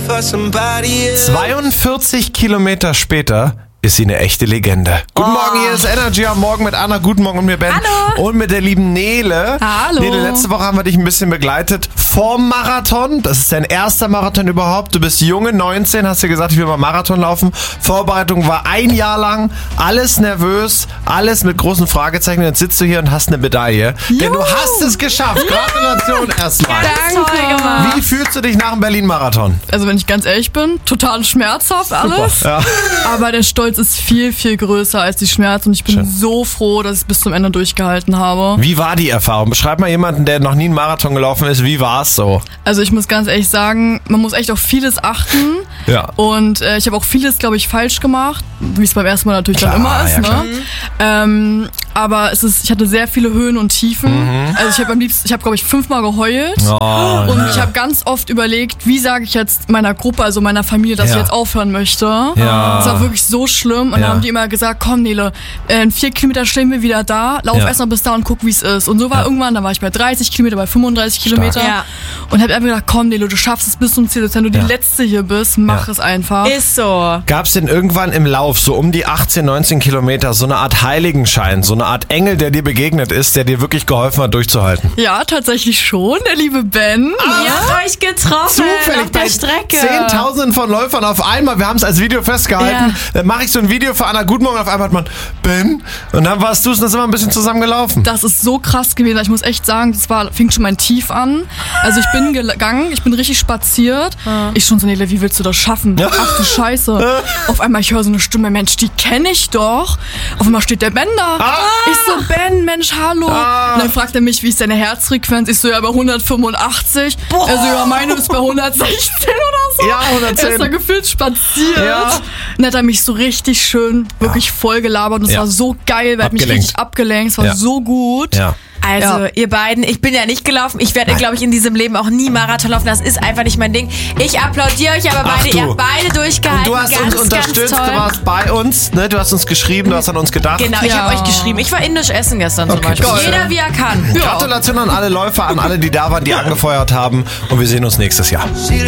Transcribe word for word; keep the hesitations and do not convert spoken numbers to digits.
zweiundvierzig Kilometer später ist sie eine echte Legende. Guten Oh. Morgen, hier ist Energy am Morgen mit Anna. Guten Morgen und mir Ben. Hallo. Und mit der lieben Nele. Hallo. Nele, letzte Woche haben wir dich ein bisschen begleitet vorm Marathon. Das ist dein erster Marathon überhaupt. Du bist junge, neunzehn, hast dir gesagt, ich will mal Marathon laufen. Vorbereitung war ein Jahr lang. Alles nervös, alles mit großen Fragezeichen. Jetzt sitzt du hier und hast eine Medaille. Juhu. Denn du hast es geschafft. Gratulation erstmal. Danke. Wie fühlst du dich nach dem Berlin-Marathon? Also wenn ich ganz ehrlich bin, total schmerzhaft alles. Ja. Aber der Stolz ist viel, viel größer als die Schmerzen. Und ich bin Schön. so froh, dass ich es bis zum Ende durchgehalten habe. Wie war die Erfahrung? Beschreib mal jemanden, der noch nie einen Marathon gelaufen ist. Wie war es so? Also ich muss ganz ehrlich sagen, man muss echt auf vieles achten. Ja. Und äh, ich habe auch vieles, glaube ich, falsch gemacht. Wie es beim ersten Mal natürlich Klar, dann immer ist. ja, klar. Ne? Ähm, aber es ist, ich hatte sehr viele Höhen und Tiefen. Mhm. Also ich habe am liebsten, ich habe glaube ich fünfmal geheult. Oh, Und ja. ich habe ganz oft überlegt, wie sage ich jetzt meiner Gruppe, also meiner Familie, dass Ja. ich jetzt aufhören möchte. Ja. Das war wirklich so schlimm. Und Ja. dann haben die immer gesagt, komm Nele, in vier Kilometer stehen wir wieder da, lauf Ja. erst mal bis da und guck, wie es ist. Und so war Ja. irgendwann, da war ich bei dreißig Kilometer, bei fünfunddreißig Kilometer. Ja. Und habe einfach gedacht, komm Nele, du schaffst es bis zum Ziel. Wenn du Ja. die Letzte hier bist, mach Ja. es einfach. Ist so. Gab es denn irgendwann im Lauf, so um die achtzehn, neunzehn Kilometer, so eine Art Heiligenschein, so eine Art Engel, der dir begegnet ist, der dir wirklich geholfen hat, durchzuhalten? Ja, tatsächlich schon, der liebe Ben. Ihr habt euch getroffen Zufällig auf der bei Strecke. Zehntausenden von Läufern auf einmal. Wir haben es als Video festgehalten. Dann mache ich so ein Video für Anna. Guten Morgen. Auf einmal hat man Ben. Und dann warst du es und dann sind wir ein bisschen zusammen gelaufen. Das ist so krass gewesen. Ich muss echt sagen, das war, fing schon mein Tief an. Also ich bin gegangen, ich bin richtig spaziert. Ich schon so, Nele, wie willst du das schaffen? Ach du Scheiße. Auf einmal, ich höre so eine Stimme, Mensch, die kenne ich doch. Auf einmal steht der Ben da. Ah. Ich so, Ben, Mensch, hallo. Ah. Und dann fragt er mich, wie ist deine Herzfrequenz? Ich so, ja, bei hundertfünfundachtzig. Boah. Also, ja, meine ist bei hundertsechzehn oder so. Ja, hundertzehn. Er ist da gefühlt spaziert. Ja. Und dann hat er mich so richtig schön, wirklich voll gelabert. Und es Ja. war so geil, weil er hat mich Abgelenkt. richtig abgelenkt. Es war Ja. so gut. Ja. Also, Ja. ihr beiden, ich bin ja nicht gelaufen. Ich werde, glaube ich, in diesem Leben auch nie Marathon laufen. Das ist einfach nicht mein Ding. Ich applaudiere euch aber Ach beide. du. Ihr habt beide durchgehalten. Du hast ganz, uns unterstützt, ganz toll. du warst bei uns, ne? Du hast uns geschrieben, du hast an uns gedacht. Genau, ich Ja. habe euch geschrieben. Ich war indisch essen gestern zum Okay, Beispiel. geil. Jeder wie er kann. Gratulation an alle Läufer, an alle, die da waren, die angefeuert haben. Und wir sehen uns nächstes Jahr.